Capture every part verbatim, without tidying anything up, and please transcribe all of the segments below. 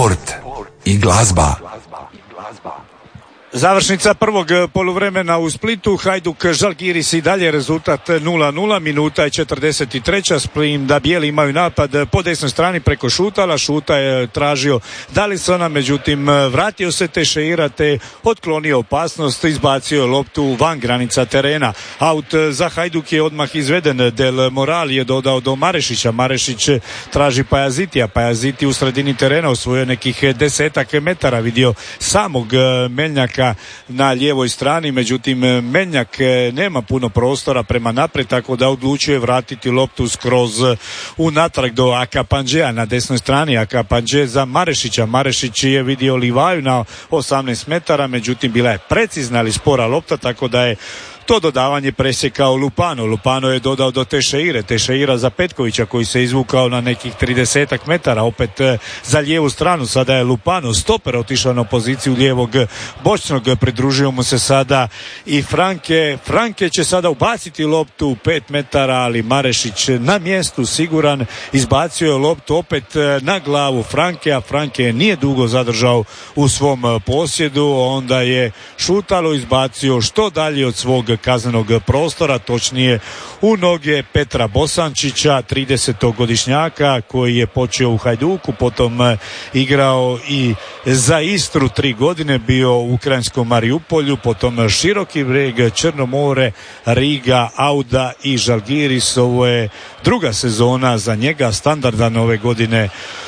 sport i glazba. Završnica prvog poluvremena u Splitu, Hajduk Žalgiris i dalje rezultat nula nula, minuta je četrdeset tri. Splim da bijeli imaju napad po desnoj strani preko Šutala, Šuta je tražio Dalisona, međutim vratio se Teixeira te otklonio opasnost, izbacio loptu van granica terena. Aut za Hajduk je odmah izveden, Del Moral je dodao do Marešića, Marešić traži Pajazitija, Pajaziti u sredini terena osvojio nekih desetak metara, vidio samog Meljnjaka na lijevoj strani, međutim Meljnjak nema puno prostora prema naprijed, tako da odlučuje vratiti loptu skroz unatrag do Akapanđea na desnoj strani. Akapanđe za Marešića, Marešić je vidio Livaju na osamnaest metara, međutim bila je precizna ali spora lopta, tako da je to dodavanje presjekao Lupano. Lupano je dodao do Teixeire, Teixeira za Petkovića koji se izvukao na nekih tridesetak metara, opet za lijevu stranu. Sada je Lupano, stoper, otišao na poziciju lijevog bočnog, pridružio mu se sada i Franke. Franke će sada ubaciti loptu u pet metara, ali Marešić na mjestu siguran, izbacio je loptu opet na glavu Franke, a Franke nije dugo zadržao u svom posjedu, onda je Šutalo izbacio što dalje od svog kaznenog prostora, točnije u noge Petra Bosančića, tridesetogodišnjaka koji je počeo u Hajduku, potom igrao i za Istru tri godine, bio u ukrajinskom Mariupolju, potom Široki Breg, Črno more, Riga, Auda i Žalgiris. Ovo je druga sezona za njega, standardan ove godine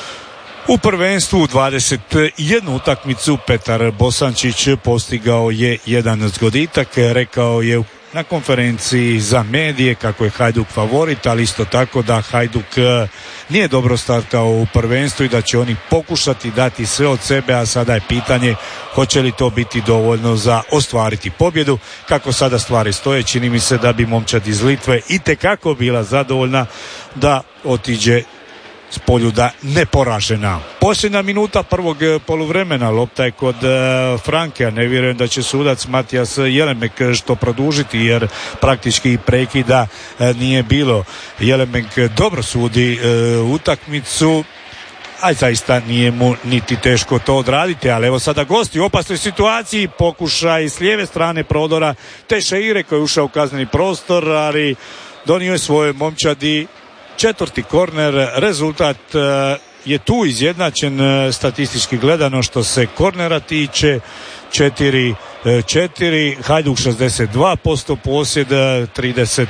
u prvenstvu. U dvadeset jednu utakmicu Petar Bosančić postigao je jedan zgoditak, rekao je na konferenciji za medije kako je Hajduk favorit, ali isto tako da Hajduk nije dobro startao u prvenstvu i da će oni pokušati dati sve od sebe, a sada je pitanje hoće li to biti dovoljno za ostvariti pobjedu. Kako sada stvari stoje, čini mi se da bi momčad iz Litve itekako bila zadovoljna da otiđe s Poljuda neporažena. Posljednja minuta prvog poluvremena, lopta je kod uh, Franke, ne vjerujem da će sudac Matijas Jelemek što produžiti, jer praktički prekida uh, nije bilo. Jelemek dobro sudi uh, utakmicu, a zaista nije mu niti teško to odraditi, ali evo sada gosti u opasnoj situaciji, pokušaj s lijeve strane prodora Teixeire koji je ušao u kazneni prostor, ali donio je svoje momčadi četvrti korner. Rezultat je tu izjednačen statistički gledano što se kornera tiče, četiri četiri, Hajduk šezdeset dva posto posjeda, trideset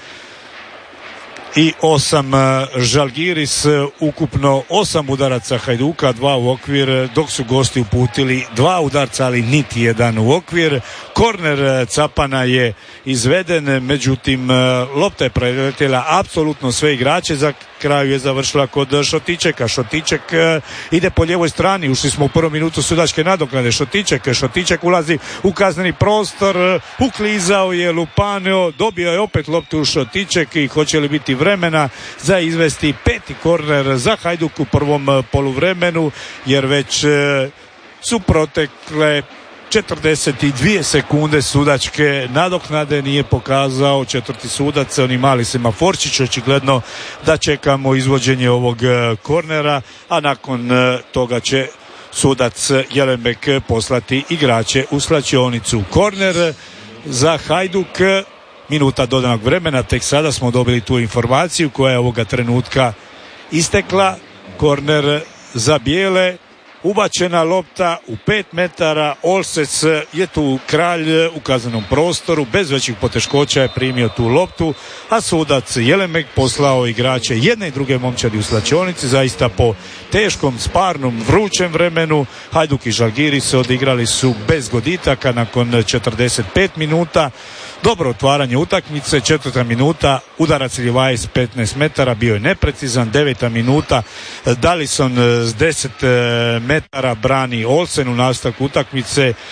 i osam Žalgiris, ukupno osam udaraca Hajduka, dva u okvir, dok su gosti uputili dva udarca, ali niti jedan u okvir. Korner Capana je izveden, međutim lopta je preletjela apsolutno sve igrače, za kraju je završila kod Šotičeka. Šotiček ide po lijevoj strani, ušli smo u prvu minutu sudačke nadoknade. Šotiček, Šotiček ulazi u kazneni prostor, uklizao je Lupano, dobio je opet loptu u Šotiček i hoće li biti vremena za izvesti peti korner za Hajduk u prvom poluvremenu, jer već su protekle četrdeset dvije sekunde sudačke nadoknade, nije pokazao četvrti sudac, oni mali semaforčić, očigledno da čekamo izvođenje ovog kornera, a nakon toga će sudac Jelemek poslati igrače u slačionicu. Korner za Hajduk, minuta dodanog vremena, tek sada smo dobili tu informaciju koja je ovoga trenutka istekla. Korner za bijele, ubačena lopta u pet metara, Olsec je tu kralj u kaznenom prostoru, bez većih poteškoća je primio tu loptu, a sudac Jelemek poslao igrače jedne i druge momčadi u slačionici. Zaista po teškom, sparnom, vrućem vremenu Hajduk i Žalgiris odigrali su bez goditaka nakon četrdeset pet minuta. Dobro otvaranje utakmice, četvrta minuta, udarac Livaje s petnaest metara bio je neprecizan, deveta minuta, Dalison s deset metara brani Olsen u nastavku utakmice.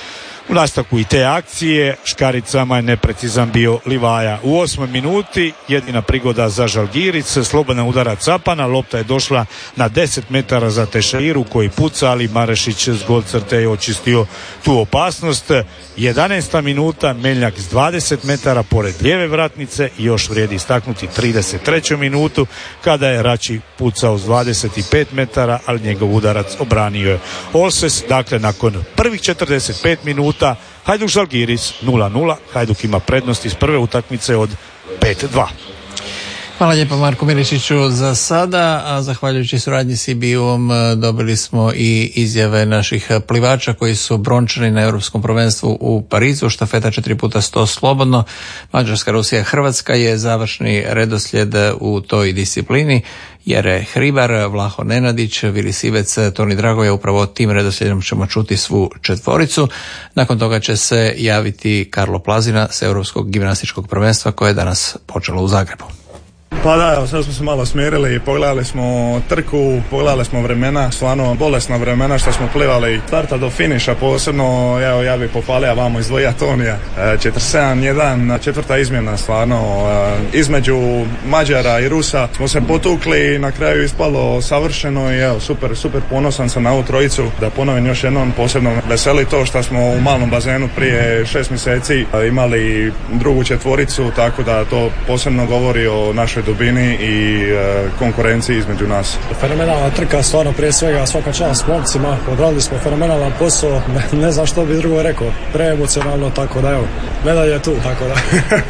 U nastavku i te akcije Škaricama je neprecizan bio Livaja. U osmoj minuti jedina prigoda za Žalgiris, slobodan udarac Capana, lopta je došla na deset metara za Tešeiru koji puca, ali Marešić s gol crte je očistio tu opasnost. jedanaesta minuta, Meljak s dvadeset metara pored lijeve vratnice i još vrijedi istaknuti trideset treću minutu kada je Rači pucao s dvadeset pet metara, ali njegov udarac obranio je Olses. Dakle, nakon prvih četrdeset pet minuta Hajduk Žalgiris nula nula. Hajduk ima prednost iz prve utakmice od pet dva. Hvala lijepo Marku Milišiću za sada, a zahvaljujući suradnji s I B U-om dobili smo i izjave naših plivača koji su brončani na Europskom prvenstvu u Parizu, štafeta četiri puta sto slobodno, Mađarska, Rusija, Hrvatska je završni redoslijed u toj disciplini. Jere Hribar, Vlaho Nenadić, Vili Sivec, Toni Dragoje, upravo tim redoslijedom ćemo čuti svu četvoricu. Nakon toga će se javiti Karlo Plazina s Europskog gimnastičkog prvenstva koje je danas počelo u Zagrebu. Pa da, evo, sad smo se malo smirili, pogledali smo trku, pogledali smo vremena, stvarno bolesna vremena što smo plivali starta do finiša, posebno evo, ja bih pohvalio vamo izdvojio Tonija. četrdeset sedam jedan, četvrta izmjena stvarno, između Mađara i Rusa smo se potukli, na kraju ispalo savršeno i evo, super, super ponosan sam na ovu trojicu. Da ponovim još jednom, posebno veseli to što smo u malom bazenu prije šest mjeseci imali drugu četvoricu, tako da to posebno govori o našoj dubini i e, konkurenciji između nas. Fenomenalna trka, stvarno prije svega svaka čast momcima, odradili smo fenomenalan posao, ne, ne znam što bi drugo rekao, preemocionalno, tako da evo, medalja je tu, tako da.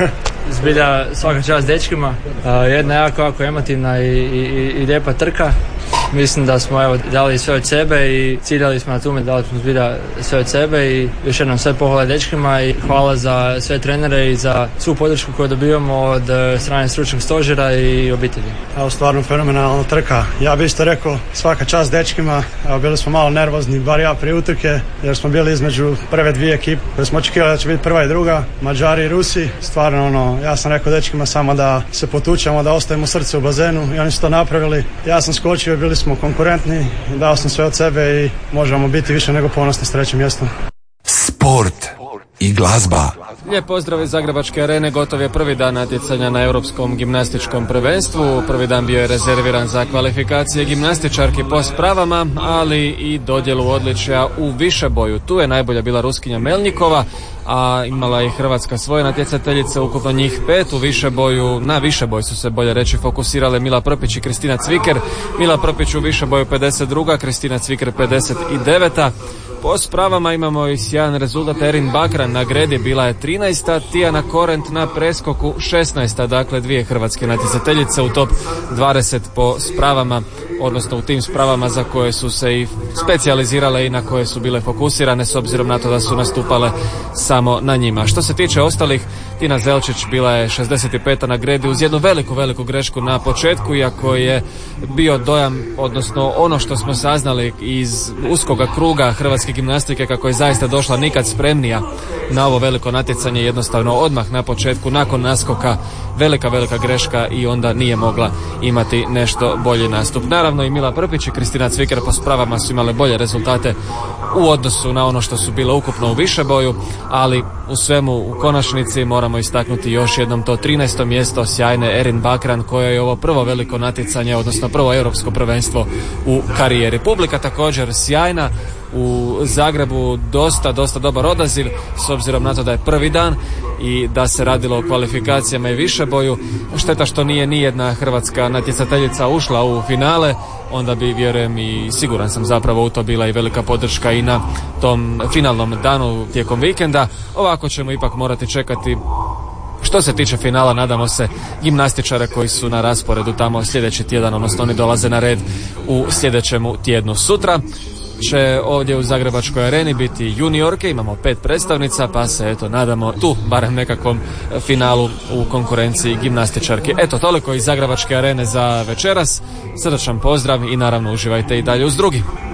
Zbilja svaka čast dečkima, uh, jedna jako, jako emotivna i, i, i lijepa trka. Mislim da smo evo dali sve od sebe i ciljali smo na tome, dali smo zbilja sve od sebe i još jednom sve pohvale dečkima i hvala za sve trenere i za svu podršku koju dobivamo od strane stručnog stožera i obitelji. Evo stvarno fenomenalna trka. Ja bih isto rekao svaka čast dečkima. Evo bili smo malo nervozni, bar ja prije utrke, jer smo bili između prve dvije ekipe koje smo očekivali da će biti prva i druga, Mađari i Rusi. Stvarno ono, ja sam rekao dečkima samo da se potučemo, da ostavimo srce u bazenu i oni su to napravili. Ja sam skočio i bili smo konkurentni, dao sam sve od sebe i možemo biti više nego ponosni s trećim mjestom. Sport i glazba. Lijep pozdrav iz Zagrebačke arene, gotov je prvi dan natjecanja na Europskom gimnastičkom prvenstvu. Prvi dan bio je rezerviran za kvalifikacije gimnastičarki po spravama, ali i dodjelu odličja u višeboju. Tu je najbolja bila Ruskinja Melnikova, a imala je Hrvatska svoje natjecateljice, ukupno njih pet u višeboju. Na višeboj su se, bolje reći, fokusirale Mila Prpić i Kristina Cviker. Mila Prpić u višeboju pedeset druga, Kristina Cviker pedeset deveta. Po spravama imamo i sjajan rezultat. Erin Bakran na gredi bila je trinaesta, Tijana Korent na preskoku šesnaesta, dakle dvije hrvatske natjecateljice u top dvadeset po spravama, odnosno u tim spravama za koje su se i specijalizirale i na koje su bile fokusirane s obzirom na to da su nastupale samo na njima. Što se tiče ostalih, Tina Zelčić bila je šezdeset peta na gredi uz jednu veliku, veliku grešku na početku, iako je bio dojam, odnosno ono što smo saznali iz uskoga kruga hrvatske gimnastike, kako je zaista došla nikad spremnija na ovo veliko natjecanje, jednostavno odmah na početku, nakon naskoka, velika, velika greška i onda nije mogla imati nešto bolji nastup. Naravno i Mila Prpić i Kristina Cviker po spravama su imale bolje rezultate u odnosu na ono što su bile ukupno u višeboju, ali u svemu u konačnici moramo istaknuti još jednom to trinaesto mjesto sjajne Erin Bakran, koja je ovo prvo veliko natjecanje, odnosno prvo europsko prvenstvo u karijeri. Publika također sjajna, u Zagrebu dosta, dosta dobar odaziv s obzirom na to da je prvi dan i da se radilo o kvalifikacijama i višeboju. Šteta što nije nijedna hrvatska natjecateljica ušla u finale, onda bi, vjerujem i siguran sam zapravo u to, bila i velika podrška i na tom finalnom danu tijekom vikenda. Ovako ćemo ipak morati čekati. Što se tiče finala, nadamo se gimnastičare koji su na rasporedu tamo sljedeći tjedan, odnosno oni dolaze na red u sljedećemu tjednu. Sutra će ovdje u Zagrebačkoj areni biti juniorke, imamo pet predstavnica, pa se eto nadamo tu barem nekakvom finalu u konkurenciji gimnastičarki. Eto, toliko iz Zagrebačke arene za večeras. Srdačan pozdrav i naravno uživajte i dalje uz drugi.